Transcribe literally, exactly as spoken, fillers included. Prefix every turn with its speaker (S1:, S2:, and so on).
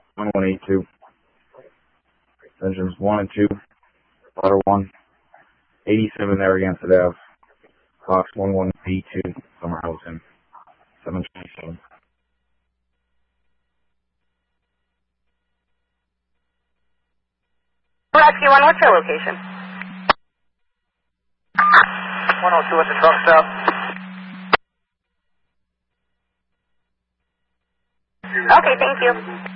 S1: one one eight two. Engines one and two. Water one. eighty-seven Narragansett Ave. Box one one B two. Summerhouse seven twenty-seven.
S2: Rescue one, what's your location?
S3: one oh two at the truck stop.
S2: Okay, thank you.